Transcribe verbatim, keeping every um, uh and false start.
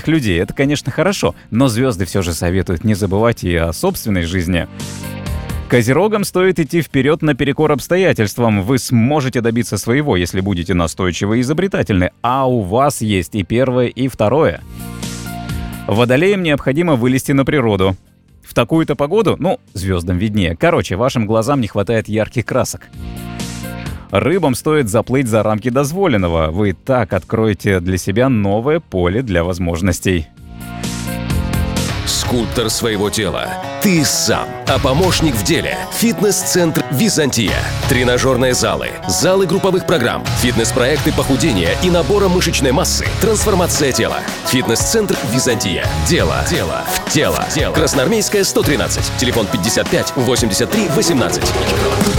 других людей. Это, конечно, хорошо, но звезды все же советуют не забывать и о собственной жизни. Козерогам стоит идти вперед наперекор обстоятельствам. Вы сможете добиться своего, если будете настойчивы и изобретательны, а у вас есть и первое, и второе. Водолеям необходимо вылезти на природу. В такую-то погоду, ну, звездам виднее. Короче, вашим глазам не хватает ярких красок. Рыбам стоит заплыть за рамки дозволенного. Вы так откроете для себя новое поле для возможностей. Скульптор своего тела. Ты сам. А помощник в деле. Фитнес-центр «Византия». Тренажерные залы, залы групповых программ, фитнес-проекты похудения и набора мышечной массы. Трансформация тела. Фитнес-центр «Византия». Дело. Дело. В тело. Красноармейская, сто тринадцать. Телефон пятьдесят пять восемьдесят три восемнадцать.